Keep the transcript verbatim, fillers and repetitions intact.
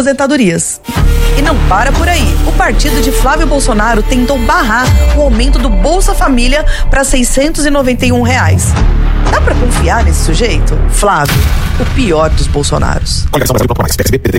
aposentadorias. E não para por aí. O partido de Flávio Bolsonaro tentou barrar o aumento do Bolsa Família para seiscentos e noventa e um reais. Dá pra confiar nesse sujeito? Flávio, o pior dos Bolsonaros. Coligação Brasil ponto mais, P S B, P D T,